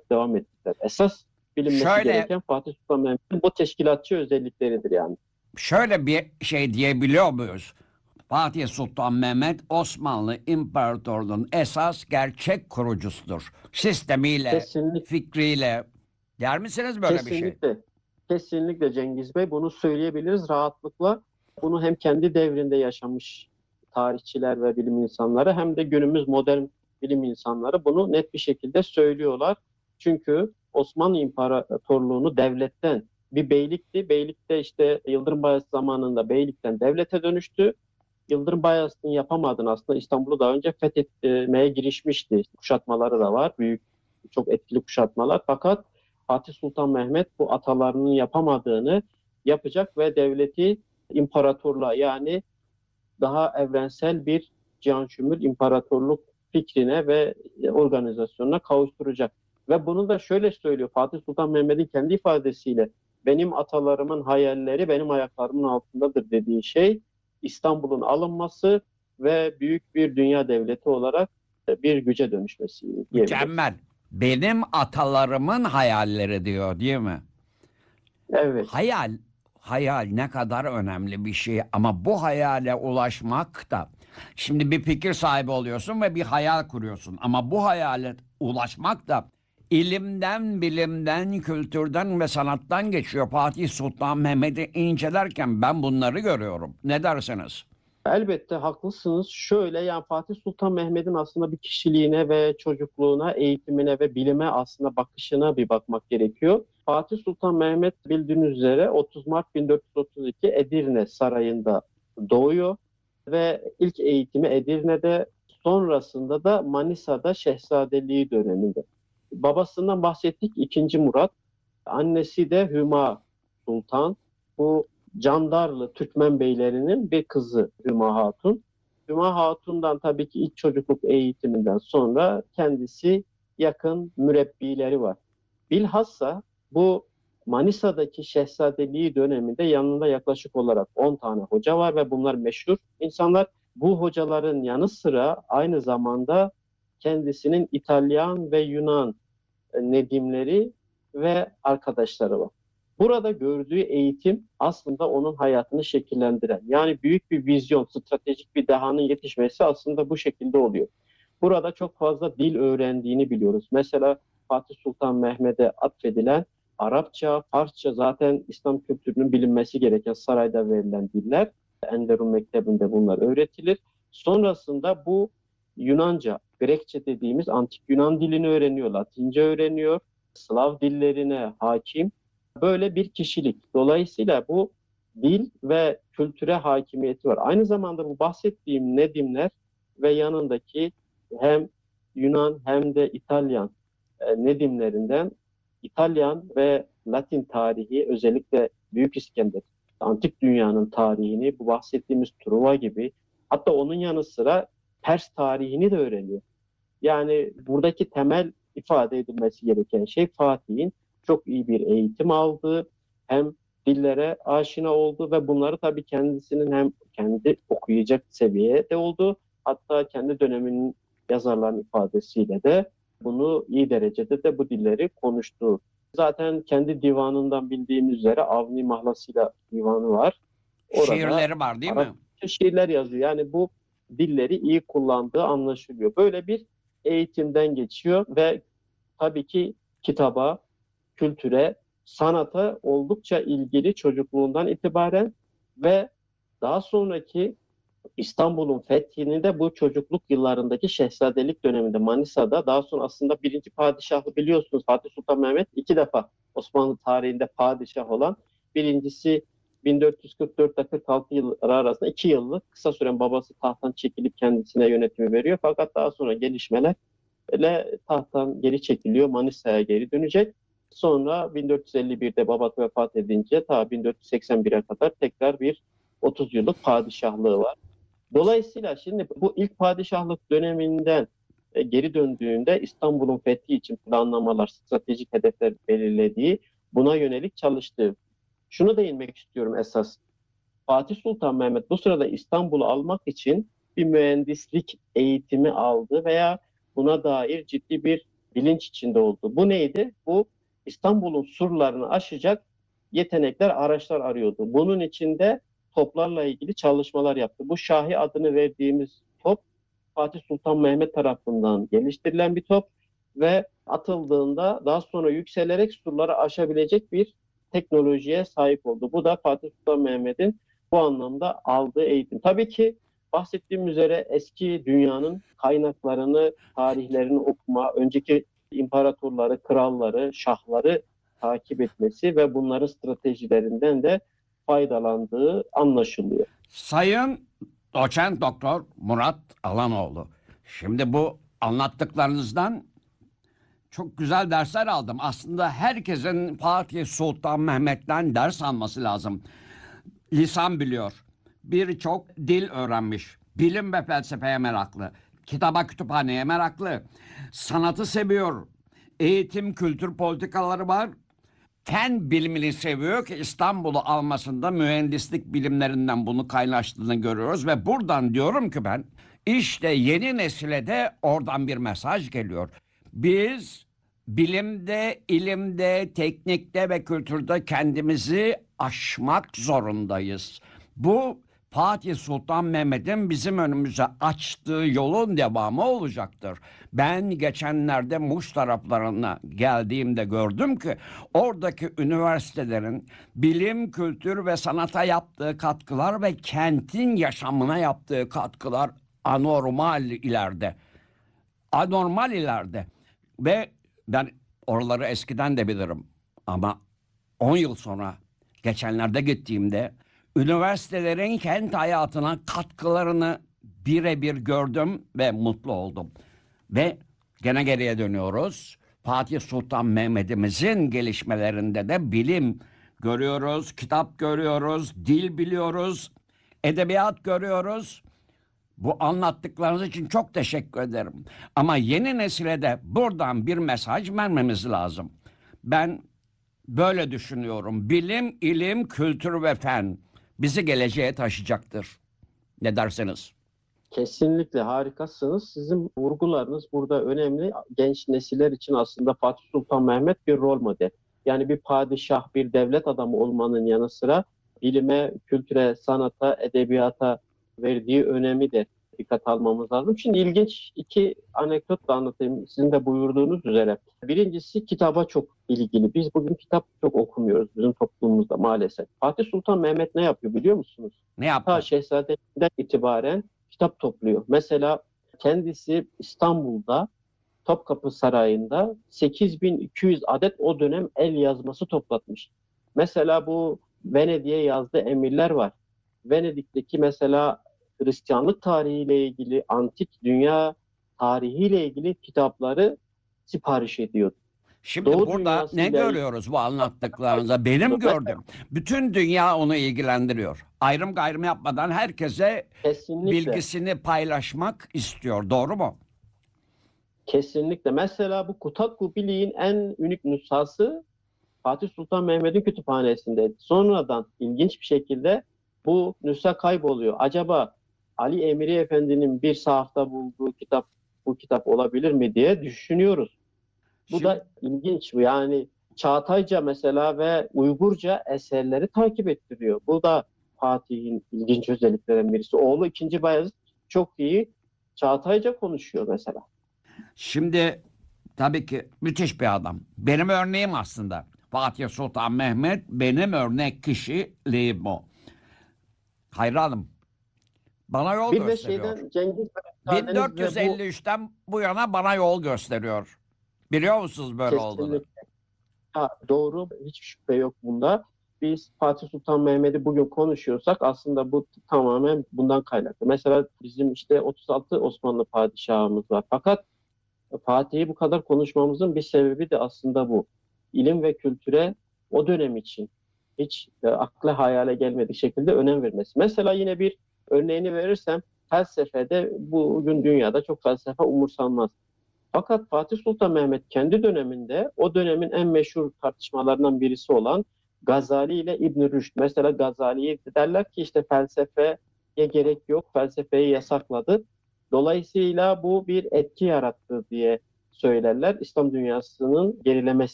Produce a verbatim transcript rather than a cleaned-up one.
olarak devam ettiler. Esas bilinmesi Şöyle gereken Fatih Sultan Mehmet'in bu teşkilatçı özellikleridir yani. şöyle bir şey diyebiliyor muyuz? Fatih Sultan Mehmet Osmanlı İmparatorluğu'nun esas gerçek kurucusudur. Sistemiyle, Kesinlikle, fikriyle. Der misiniz böyle bir şey? kesinlikle, kesinlikle Cengiz Bey bunu söyleyebiliriz rahatlıkla. Bunu hem kendi devrinde yaşamış tarihçiler ve bilim insanları hem de günümüz modern bilim insanları bunu net bir şekilde söylüyorlar. Çünkü Osmanlı İmparatorluğu'nu devletten bir beylikti. Beylikte işte Yıldırım Bayezid zamanında beylikten devlete dönüştü. Yıldırım Bayezid'in yapamadığını aslında İstanbul'u daha önce fethetmeye girişmişti. Kuşatmaları da var. Büyük, çok etkili kuşatmalar. Fakat Fatih Sultan Mehmet bu atalarının yapamadığını yapacak ve devleti imparatorluğa yani daha evrensel bir cihan şumul imparatorluk fikrine ve organizasyonuna kavuşturacak. Ve bunu da şöyle söylüyor Fatih Sultan Mehmet'in kendi ifadesiyle benim atalarımın hayalleri benim ayaklarımın altındadır dediği şey İstanbul'un alınması ve büyük bir dünya devleti olarak bir güce dönüşmesi diyebiliriz. Mükemmel. Benim atalarımın hayalleri diyor, değil mi? Evet, Hayal, hayal ne kadar önemli bir şey ama bu hayale ulaşmak da şimdi bir fikir sahibi oluyorsun ve bir hayal kuruyorsun ama bu hayale ulaşmak da ilimden, bilimden, kültürden ve sanattan geçiyor. Fatih Sultan Mehmet'i incelerken ben bunları görüyorum. Ne dersiniz? elbette haklısınız. Şöyle yani Fatih Sultan Mehmet'in aslında bir kişiliğine ve çocukluğuna, eğitimine ve bilime aslında bakışına bir bakmak gerekiyor. Fatih Sultan Mehmet bildiğiniz üzere otuz Mart bin dört yüz otuz iki Edirne Sarayı'nda doğuyor ve ilk eğitimi Edirne'de, sonrasında da Manisa'da Şehzadeliği döneminde. Babasından bahsettik ikinci Murat, annesi de Hüma Sultan. Bu Candarlı Türkmen beylerinin bir kızı Hüma Hatun. Hüma Hatun'dan tabii ki ilk çocukluk eğitiminden sonra kendisi yakın mürebbileri var. Bilhassa bu Manisa'daki şehzadeliği döneminde yanında yaklaşık olarak on tane hoca var ve bunlar meşhur insanlar. Bu hocaların yanı sıra aynı zamanda kendisinin İtalyan ve Yunan nedimleri ve arkadaşları var. Burada gördüğü eğitim aslında onun hayatını şekillendiren, yani büyük bir vizyon, stratejik bir dehanın yetişmesi aslında bu şekilde oluyor. Burada çok fazla dil öğrendiğini biliyoruz. Mesela Fatih Sultan Mehmet'e atfedilen Arapça, Farsça zaten İslam kültürünün bilinmesi gereken sarayda verilen diller. Enderun Mektebi'nde bunlar öğretilir. Sonrasında bu Yunanca, Grekçe dediğimiz antik Yunan dilini öğreniyor, Latince öğreniyor, Slav dillerine hakim. Böyle bir kişilik. Dolayısıyla bu dil ve kültüre hakimiyeti var. Aynı zamanda bu bahsettiğim Nedimler ve yanındaki hem Yunan hem de İtalyan e, Nedimlerinden İtalyan ve Latin tarihi, özellikle Büyük İskender, antik dünyanın tarihini, bu bahsettiğimiz Truva gibi, hatta onun yanı sıra Pers tarihini de öğreniyor. Yani buradaki temel ifade edilmesi gereken şey Fatih'in çok iyi bir eğitim aldığı, hem dillere aşina olduğu ve bunları tabii kendisinin hem kendi okuyacak seviyede olduğu, hatta kendi döneminin yazarların ifadesiyle de bunu iyi derecede de bu dilleri konuştuğu. Zaten kendi divanından bildiğimiz üzere Avni Mahlasıyla divanı var. Orada Şiirleri var, değil mi? Arapça şiirler yazıyor. Yani bu dilleri iyi kullandığı anlaşılıyor. Böyle bir eğitimden geçiyor ve tabii ki kitaba, kültüre, sanata oldukça ilgili çocukluğundan itibaren ve daha sonraki İstanbul'un fethini de bu çocukluk yıllarındaki şehzadelik döneminde Manisa'da, daha sonra aslında birinci padişahı biliyorsunuz Fatih Sultan Mehmet iki defa Osmanlı tarihinde padişah olan, birincisi bin dört yüz kırk dört ile kırk altı yılları arasında iki yıllık kısa süren babası tahttan çekilip kendisine yönetimi veriyor. Fakat daha sonra gelişmelerle tahttan geri çekiliyor, Manisa'ya geri dönecek. Sonra bin dört yüz elli birde babası vefat edince ta bin dört yüz seksen bire kadar tekrar bir otuz yıllık padişahlığı var. Dolayısıyla şimdi bu ilk padişahlık döneminden e, geri döndüğünde İstanbul'un fethi için planlamalar, stratejik hedefler belirlediği, buna yönelik çalıştığı. Şunu değinmek istiyorum esas. Fatih Sultan Mehmet bu sırada İstanbul'u almak için bir mühendislik eğitimi aldı veya buna dair ciddi bir bilinç içinde oldu. Bu neydi? Bu İstanbul'un surlarını aşacak yetenekler, araçlar arıyordu. Bunun içinde toplarla ilgili çalışmalar yaptı. Bu Şahi adını verdiğimiz top Fatih Sultan Mehmet tarafından geliştirilen bir top ve atıldığında daha sonra yükselerek surları aşabilecek bir teknolojiye sahip oldu. Bu da Fatih Sultan Mehmet'in bu anlamda aldığı eğitim. Tabii ki bahsettiğim üzere eski dünyanın kaynaklarını, tarihlerini okuma, önceki imparatorları, kralları, şahları takip etmesi ve bunların stratejilerinden de faydalandığı anlaşılıyor. Sayın Doçent Doktor Murat Alanoğlu, şimdi bu anlattıklarınızdan çok güzel dersler aldım. Aslında herkesin Fatih Sultan Mehmet'ten ders alması lazım. Lisan biliyor, birçok dil öğrenmiş, bilim ve felsefeye meraklı, kitaba kütüphaneye meraklı, sanatı seviyor, eğitim, kültür politikaları var. Fen bilimini seviyor ki İstanbul'u almasında mühendislik bilimlerinden bunu kaynaştığını görüyoruz ve buradan diyorum ki ben işte yeni nesile de oradan bir mesaj geliyor. Biz bilimde, ilimde, teknikte ve kültürde kendimizi aşmak zorundayız. Bu Fatih Sultan Mehmet'in bizim önümüze açtığı yolun devamı olacaktır. Ben geçenlerde Muş taraflarına geldiğimde gördüm ki oradaki üniversitelerin bilim, kültür ve sanata yaptığı katkılar ve kentin yaşamına yaptığı katkılar anormal ileride. Anormal ileride. Ve ben oraları eskiden de bilirim ama on yıl sonra geçenlerde gittiğimde üniversitelerin kent hayatına katkılarını birebir gördüm ve mutlu oldum. Ve gene geriye dönüyoruz. Fatih Sultan Mehmet'imizin gelişmelerinde de bilim görüyoruz, kitap görüyoruz, dil biliyoruz, edebiyat görüyoruz. Bu anlattıklarınız için çok teşekkür ederim. Ama yeni nesile de buradan bir mesaj vermemiz lazım. Ben böyle düşünüyorum. Bilim, ilim, kültür ve fen bizi geleceğe taşıyacaktır. Ne dersiniz? Kesinlikle harikasınız. Sizin vurgularınız burada önemli. Genç nesiller için aslında Fatih Sultan Mehmet bir rol model. Yani bir padişah, bir devlet adamı olmanın yanı sıra bilime, kültüre, sanata, edebiyata verdiği önemi de dikkat almamız lazım. Şimdi ilginç iki anekdot da anlatayım. Sizin de buyurduğunuz üzere. Birincisi kitaba çok ilgili. Biz bugün kitap çok okumuyoruz bizim toplumumuzda maalesef. Fatih Sultan Mehmet ne yapıyor biliyor musunuz? Ne Ta yaptı? Şehzade'den itibaren kitap topluyor. Mesela kendisi İstanbul'da Topkapı Sarayı'nda sekiz bin iki yüz adet o dönem el yazması toplatmış. Mesela bu Venedik'e yazdığı emirler var. Venedik'teki mesela Hristiyanlık tarihiyle ilgili, antik dünya tarihiyle ilgili kitapları sipariş ediyor. Şimdi Doğu burada ne dünyasıyla görüyoruz bu anlattıklarınızda? Benim gördüm. Bütün dünya onu ilgilendiriyor. Ayrım gayrım yapmadan herkese kesinlikle. bilgisini paylaşmak istiyor. Doğru mu? Kesinlikle. Mesela bu Kutatku Bilik'in en ünik nüshası Fatih Sultan Mehmet'in kütüphanesindeydi. Sonradan ilginç bir şekilde bu nüsha kayboluyor. Acaba Ali Emiri Efendi'nin bir sahafta bulduğu kitap bu kitap olabilir mi diye düşünüyoruz. Bu Şimdi, da ilginç. Yani Çağatayca mesela ve Uygurca eserleri takip ettiriyor. Bu da Fatih'in ilginç özelliklerinden birisi. Oğlu ikinci Bayezid çok iyi Çağatayca konuşuyor mesela. şimdi tabii ki müthiş bir adam. Benim örneğim aslında. Fatih Sultan Mehmet benim örnek kişiliğim o. Hayranım. Bana yol Bir de gösteriyor. şeyden Cengiz Bey'den ve bu bin dört yüz elli üçten bu yana bana yol gösteriyor. Biliyor musunuz böyle olduğunu? kesinlikle ha, doğru, hiç şüphe yok bunda. Biz Fatih Sultan Mehmet'i bugün konuşuyorsak aslında bu tamamen bundan kaynaklı. Mesela bizim işte otuz altı Osmanlı padişahımız var. Fakat Fatih'i bu kadar konuşmamızın bir sebebi de aslında bu. İlim ve kültüre o dönem için hiç e, akla hayale gelmedik şekilde önem vermesi. Mesela yine bir örneğini verirsem felsefede bugün dünyada çok felsefe umursanmaz. Fakat Fatih Sultan Mehmet kendi döneminde o dönemin en meşhur tartışmalarından birisi olan Gazali ile İbn Rüşd. Mesela Gazali'ye derler ki işte felsefeye gerek yok, felsefeyi yasakladı. Dolayısıyla bu bir etki yarattı diye söylerler. İslam dünyasının gerilemesi